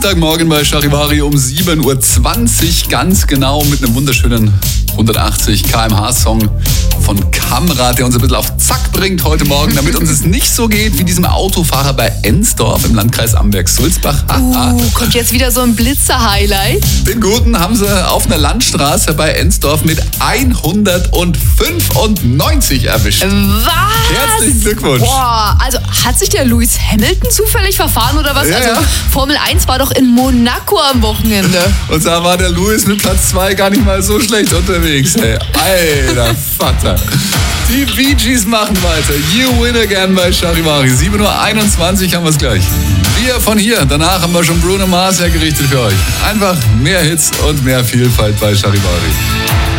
Dienstagmorgen bei Charivari um 7.20 Uhr, ganz genau mit einem wunderschönen 180 km/h Song von Kamrat, der uns ein bisschen auf Zack bringt heute Morgen, damit uns es nicht so geht wie diesem Autofahrer bei Ensdorf im Landkreis Amberg-Sulzbach. Kommt jetzt wieder so ein Blitzer-Highlight. Den Guten haben sie auf einer Landstraße bei Ensdorf mit 195 erwischt. Was? Herzlichen Glückwunsch. Boah, also hat sich der Lewis Hamilton zufällig verfahren oder was? Ja, Also ja. Formel 1 war doch in Monaco am Wochenende. Und da war der Lewis mit Platz 2 gar nicht mal so schlecht unterwegs. Ey. Alter Vater. Die Bee Gees machen weiter. You win again bei Charivari. 7.21 Uhr haben wir es gleich. Wir von hier. Danach haben wir schon Bruno Mars hergerichtet für euch. Einfach mehr Hits und mehr Vielfalt bei Charivari.